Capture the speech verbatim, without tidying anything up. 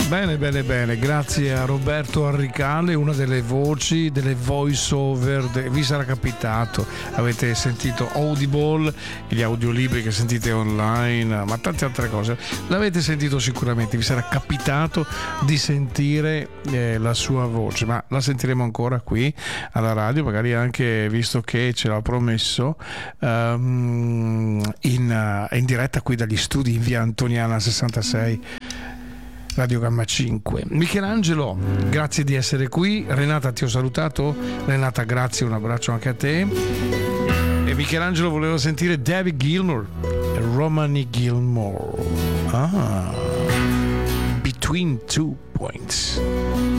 Bene, bene, bene, grazie a Roberto Arricale, una delle voci delle voice over, de... vi sarà capitato, avete sentito Audible, gli audiolibri che sentite online, ma tante altre cose, l'avete sentito sicuramente, vi sarà capitato di sentire eh, la sua voce, ma la sentiremo ancora qui alla radio, magari anche, visto che ce l'ha promesso, um, in, uh, in diretta qui dagli studi in via Antoniana sessantasei, Radio Gamma cinque. Michelangelo, grazie di essere qui. Renata, ti ho salutato. Renata, grazie, un abbraccio anche a te. E Michelangelo voleva sentire David Gilmour e Romany Gilmore. Ah, Between Two Points.